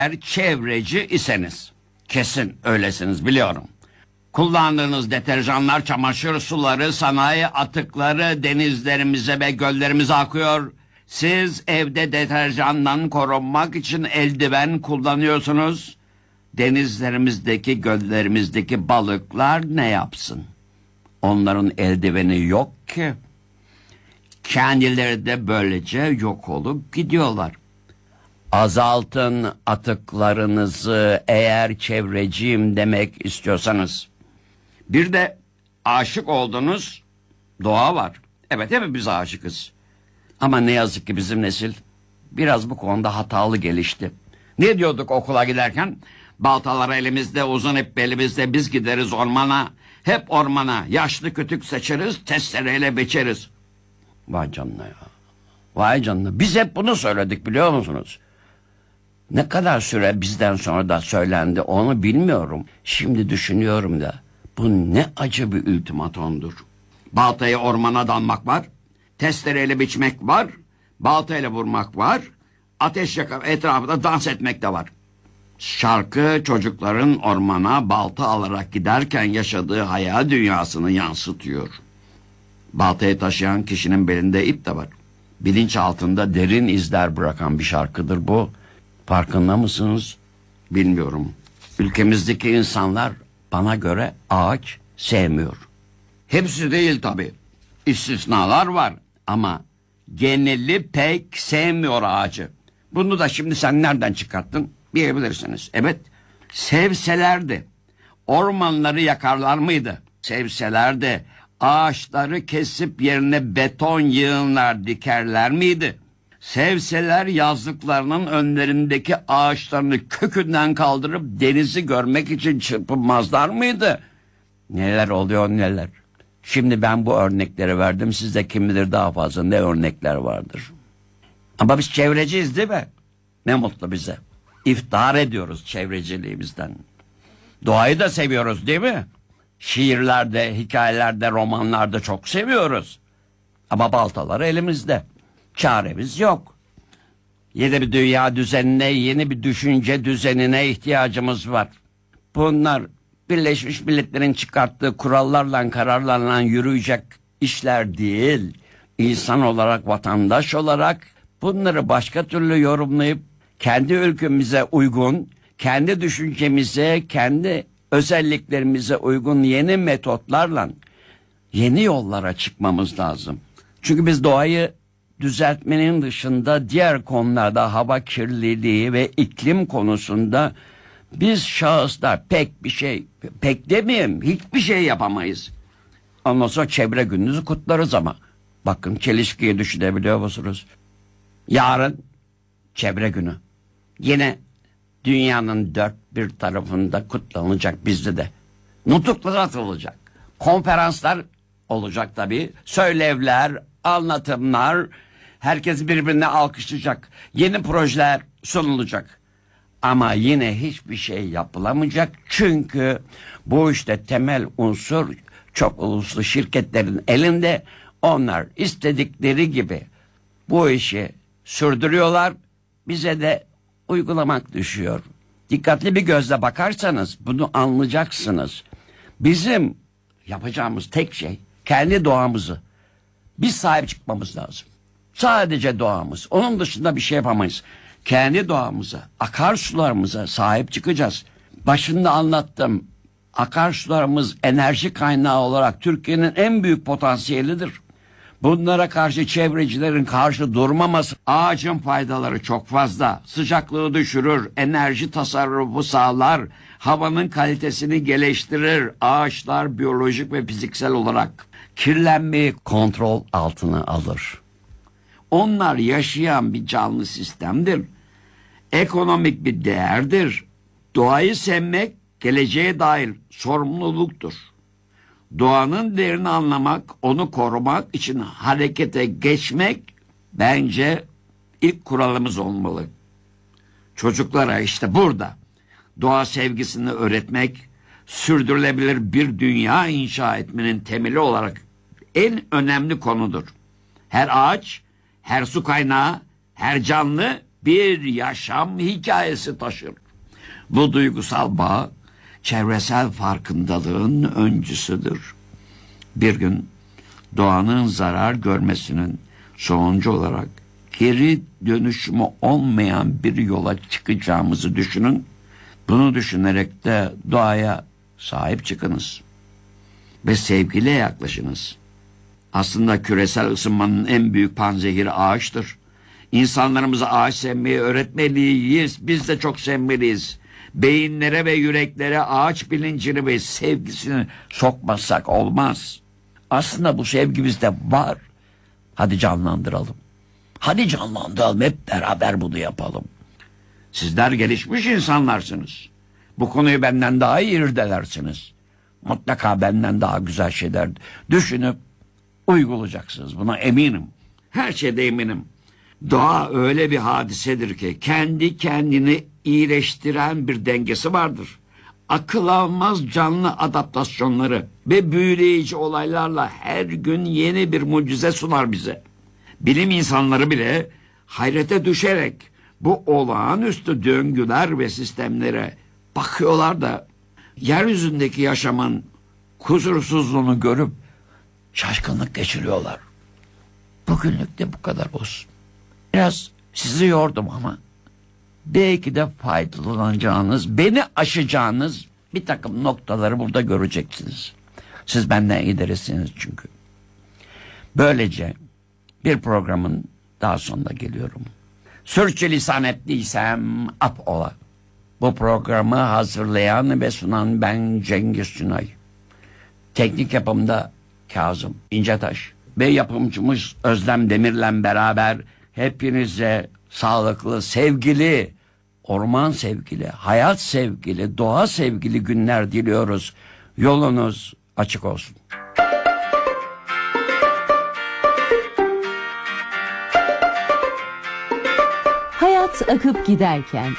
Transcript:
Eğer çevreci iseniz, kesin öylesiniz biliyorum. Kullandığınız deterjanlar, çamaşır suları, sanayi atıkları denizlerimize ve göllerimize akıyor. Siz evde deterjandan korunmak için eldiven kullanıyorsunuz. Denizlerimizdeki, göllerimizdeki balıklar ne yapsın? Onların eldiveni yok ki. Kendileri de böylece yok olup gidiyorlar. Azaltın atıklarınızı eğer çevreciyim demek istiyorsanız. Bir de aşık olduğunuz doğa var. Evet, hepimiz aşıkız. Ama ne yazık ki bizim nesil biraz bu konuda hatalı gelişti. Ne diyorduk okula giderken? Baltalar elimizde, uzun ip belimizde, biz gideriz ormana. Hep ormana, yaşlı kütük seçeriz, testereyle biçeriz. Vay canına ya. Vay canına. Biz hep bunu söyledik, biliyor musunuz? Ne kadar süre bizden sonra da söylendi onu bilmiyorum. Şimdi düşünüyorum da bu ne acı bir ultimatomdur. Baltayı ormana dalmak var. Testereyle biçmek var. Baltayla vurmak var. Ateş yakıp etrafında dans etmek de var. Şarkı çocukların ormana balta alarak giderken yaşadığı hayal dünyasını yansıtıyor. Baltayı taşıyan kişinin belinde ip de var. Bilinç altında derin izler bırakan bir şarkıdır bu. Farkında mısınız? Bilmiyorum. Ülkemizdeki insanlar bana göre ağaç sevmiyor. Hepsi değil tabii. İstisnalar var ama geneli pek sevmiyor ağacı. Bunu da şimdi sen nereden çıkarttın diyebilirsiniz. Evet, sevselerdi ormanları yakarlar mıydı? Sevselerdi ağaçları kesip yerine beton yığınlar dikerler miydi? Sevseler yazlıklarının önlerindeki ağaçlarını kökünden kaldırıp denizi görmek için çırpınmazlar mıydı? Neler oluyor neler. Şimdi ben bu örnekleri verdim. Sizde kim bilir daha fazla ne örnekler vardır. Ama biz çevreciyiz değil mi? Ne mutlu bize. İftihar ediyoruz çevreciliğimizden. Doğayı da seviyoruz değil mi? Şiirlerde, hikayelerde, romanlarda çok seviyoruz. Ama baltalar elimizde. Çaremiz yok. Yeni bir dünya düzenine, yeni bir düşünce düzenine ihtiyacımız var. Bunlar Birleşmiş Milletler'in çıkarttığı kurallarla, kararlarla yürüyecek işler değil. İnsan olarak, vatandaş olarak bunları başka türlü yorumlayıp kendi ülkemize uygun, kendi düşüncemize, kendi özelliklerimize uygun yeni metotlarla yeni yollara çıkmamız lazım. Çünkü biz doğayı düzeltmenin dışında diğer konularda, hava kirliliği ve iklim konusunda biz şahıslar pek demeyeyim, hiçbir şey yapamayız. Ondan sonra çevre gününüzü kutlarız ama bakın çelişkiyi düşünebiliyor musunuz? Yarın çevre günü. Yine dünyanın dört bir tarafında kutlanacak, bizde de. Nutuklar atılacak. Konferanslar olacak tabii. Söylevler, anlatımlar, herkes birbirine alkışlayacak. Yeni projeler sunulacak. Ama yine hiçbir şey yapılamayacak. Çünkü bu işte temel unsur çok uluslu şirketlerin elinde. Onlar istedikleri gibi bu işi sürdürüyorlar. Bize de uygulamak düşüyor. Dikkatli bir gözle bakarsanız bunu anlayacaksınız. Bizim yapacağımız tek şey kendi doğamızı biz sahip çıkmamız lazım. Sadece doğamız. Onun dışında bir şey yapamayız. Kendi doğamıza, akarsularımıza sahip çıkacağız. Başında anlattım. Akarsularımız enerji kaynağı olarak Türkiye'nin en büyük potansiyelidir. Bunlara karşı çevrecilerin karşı durmaması, ağacın faydaları çok fazla. Sıcaklığı düşürür, enerji tasarrufu sağlar, havanın kalitesini geliştirir. Ağaçlar biyolojik ve fiziksel olarak kirlenmeyi kontrol altına alır. Onlar yaşayan bir canlı sistemdir. Ekonomik bir değerdir. Doğayı sevmek geleceğe dair sorumluluktur. Doğanın değerini anlamak, onu korumak için harekete geçmek bence ilk kuralımız olmalı. Çocuklara işte burada doğa sevgisini öğretmek, sürdürülebilir bir dünya inşa etmenin temeli olarak en önemli konudur. Her ağaç, her su kaynağı, her canlı bir yaşam hikayesi taşır. Bu duygusal bağ çevresel farkındalığın öncüsüdür. Bir gün doğanın zarar görmesinin sonucu olarak geri dönüşümü olmayan bir yola çıkacağımızı düşünün. Bunu düşünerek de doğaya sahip çıkınız ve sevgiyle yaklaşınız. Aslında küresel ısınmanın en büyük panzehiri ağaçtır. İnsanlarımıza ağaç sevmeyi öğretmeliyiz. Biz de çok sevmeliyiz. Beyinlere ve yüreklere ağaç bilincini ve sevgisini sokmazsak olmaz. Aslında bu sevgi bizde var. Hadi canlandıralım. Hadi canlandıralım, hep beraber bunu yapalım. Sizler gelişmiş insanlarsınız. Bu konuyu benden daha iyi irdelersiniz. Mutlaka benden daha güzel şeyler düşünüp uygulayacaksınız. Buna eminim. Her şeyde eminim. Doğa öyle bir hadisedir ki kendi kendini iyileştiren bir dengesi vardır. Akıl almaz canlı adaptasyonları ve büyüleyici olaylarla her gün yeni bir mucize sunar bize. Bilim insanları bile hayrete düşerek bu olağanüstü döngüler ve sistemlere bakıyorlar da yeryüzündeki yaşamın kusursuzluğunu görüp şaşkınlık geçiriyorlar. Bugünlük de bu kadar olsun. Biraz sizi yordum ama belki de faydalanacağınız, beni aşacağınız bir takım noktaları burada göreceksiniz. Siz benden ilerisiniz çünkü. Böylece bir programın daha sonuna geliyorum. Sürçülisan ettiysem afola. Bu programı hazırlayan ve sunan ben Cengiz Sunay. Teknik yapımda Kazım İncetaş ve yapımcımız Özlem Demir'le beraber hepinize sağlıklı, sevgili, orman sevgili, hayat sevgili, doğa sevgili günler diliyoruz. Yolunuz açık olsun. Hayat akıp giderken